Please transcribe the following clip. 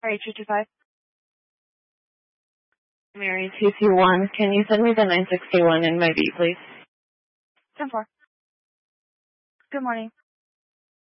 Mary 225. Mary 221. Can you send me the 961 in my V, please? 10-4. Good morning.